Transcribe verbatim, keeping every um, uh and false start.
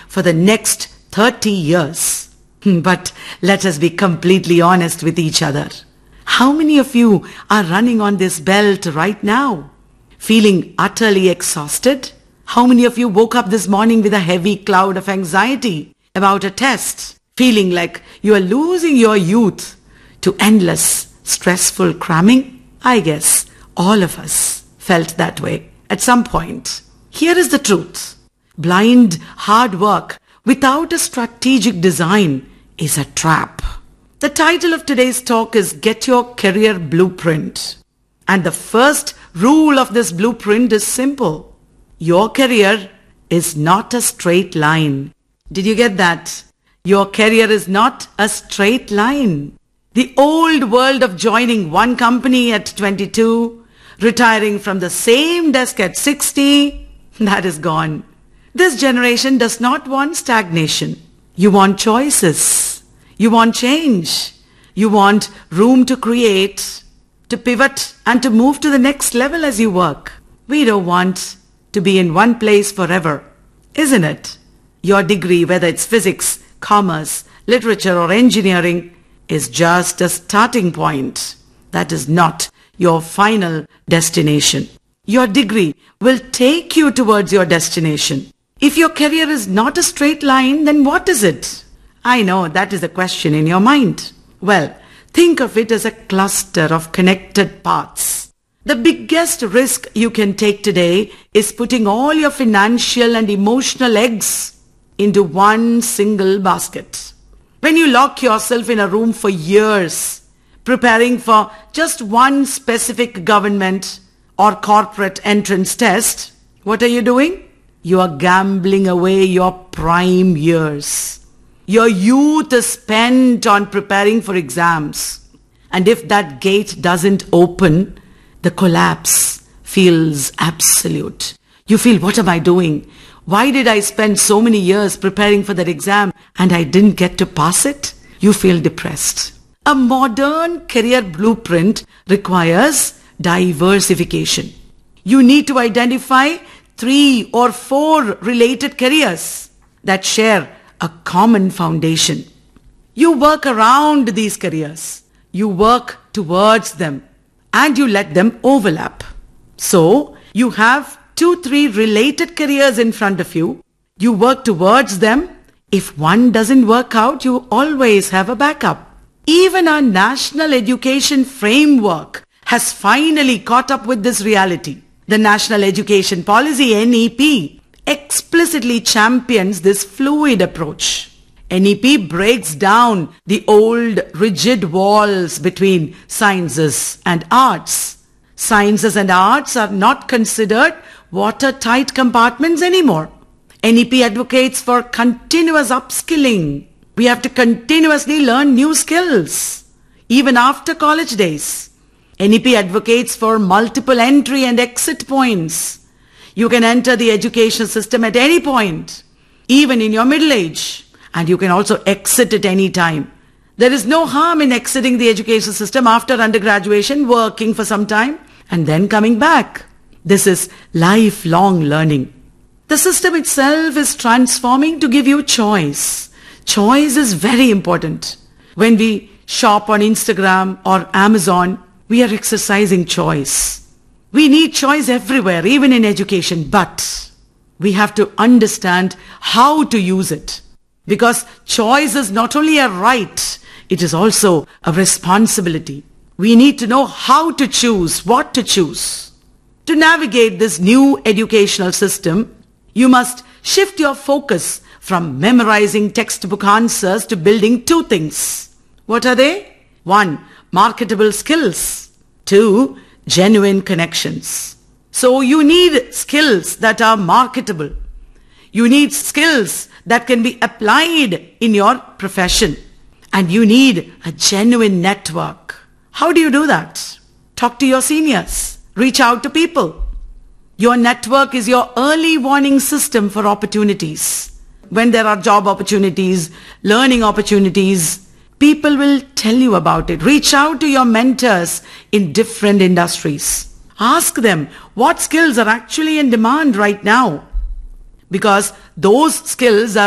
for the next thirty years. But let us be completely honest with each other. How many of you are running on this belt right now, feeling utterly exhausted? How many of you woke up this morning with a heavy cloud of anxiety about a test, feeling like you are losing your youth to endless, stressful cramming? I guess all of us felt that way at some point. Here is the truth. Blind, hard work without a strategic design is a trap. The title of today's talk is Get Your Career Blueprint. And the first rule of this blueprint is simple. Your career is not a straight line. Did you get that? Your career is not a straight line. The old world of joining one company at twenty-two, retiring from the same desk at sixty, that is gone. This generation does not want stagnation. You want choices. You want change. You want room to create, to pivot and to move to the next level as you work. We don't want to be in one place forever, isn't it? Your degree, whether it's physics, commerce, literature or engineering, is just a starting point. That is not your final destination. Your degree will take you towards your destination. If your career is not a straight line, then what is it? I know that is a question in your mind. Well, think of it as a cluster of connected paths. The biggest risk you can take today is putting all your financial and emotional eggs into one single basket. When you lock yourself in a room for years, preparing for just one specific government or corporate entrance test, what are you doing? You are gambling away your prime years. Your youth is spent on preparing for exams. And if that gate doesn't open, the collapse feels absolute. You feel, what am I doing? Why did I spend so many years preparing for that exam and I didn't get to pass it? You feel depressed. A modern career blueprint requires diversification. You need to identify three or four related careers that share a common foundation. You work around these careers. You work towards them and you let them overlap. So you have two, three related careers in front of you. You work towards them. If one doesn't work out, you always have a backup. Even our national education framework has finally caught up with this reality. The National Education Policy, N E P, explicitly champions this fluid approach. N E P breaks down the old rigid walls between sciences and arts. Sciences and arts are not considered watertight compartments anymore. N E P advocates for continuous upskilling. We have to continuously learn new skills, even after college days. N E P advocates for multiple entry and exit points. You can enter the education system at any point, even in your middle age, and you can also exit at any time. There is no harm in exiting the education system after undergraduation, working for some time, and then coming back. This is lifelong learning. The system itself is transforming to give you choice. Choice is very important. When we shop on Instagram or Amazon, we are exercising choice. We need choice everywhere, even in education, but we have to understand how to use it. Because choice is not only a right, it is also a responsibility. We need to know how to choose, what to choose. To navigate this new educational system, you must shift your focus from memorizing textbook answers to building two things. What are they? One, marketable skills. Two, genuine connections. So you need skills that are marketable. You need skills that can be applied in your profession. And you need a genuine network. How do you do that? Talk to your seniors. Reach out to people. Your network is your early warning system for opportunities. When there are job opportunities, learning opportunities, people will tell you about it. Reach out to your mentors in different industries. Ask them what skills are actually in demand right now. Because those skills are